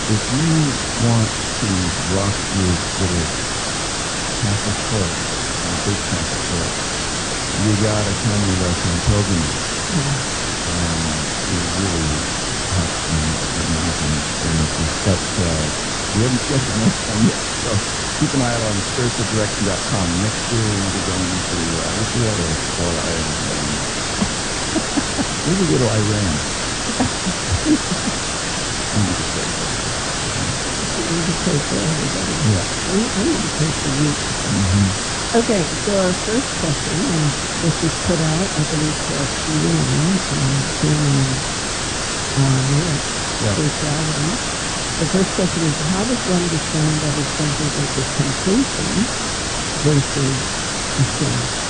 if you want to rock your little Catholic foot, big Catholic foot, you gotta come with us on pilgrimage. You really have some amazing experiences. But we haven't scheduled the next one yet, so keep an eye out on spiritualdirection.com. Next year we'll be going to, what's the other small island? Maybe go to Iran. I need to pray for us. You need to pray for everybody. Yeah. I need to pray for you. Okay, so our first question, and this was put out, I believe, to our email, Jim and Rick, spirituality. The first question is, how does one discern whether something is a temptation versus a sin?